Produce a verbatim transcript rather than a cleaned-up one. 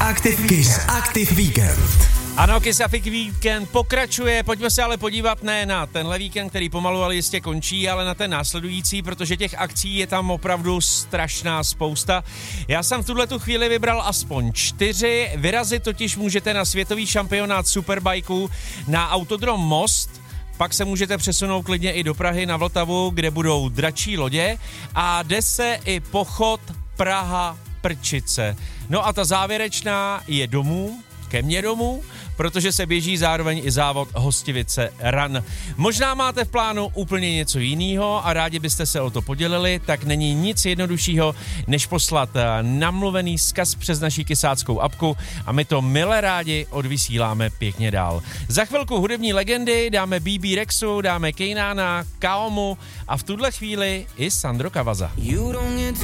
Active Kiss Active Weekend. Ano, Kiss Active Weekend pokračuje, pojďme se ale podívat ne na tenhle víkend, který pomalu ale jistě končí, ale na ten následující, protože těch akcí je tam opravdu strašná spousta. Já jsem v tuhletu chvíli vybral aspoň čtyři, vyrazit totiž můžete na světový šampionát superbajků na Autodrom Most, pak se můžete přesunout klidně i do Prahy na Vltavu, kde budou dračí lodě a jde se i pochod Praha Prčice. No a ta závěrečná je domů, ke mně domů, protože se běží zároveň i závod Hostivice Run. Možná máte v plánu úplně něco jiného a rádi byste se o to podělili, tak není nic jednoduššího, než poslat namluvený vzkaz přes naší kysáckou apku a my to milé rádi odvysíláme pěkně dál. Za chvilku hudební legendy, dáme bé bé Rexu, dáme Kejnána, Kaomu a v tuhle chvíli i Sandro Cavazza. You don't get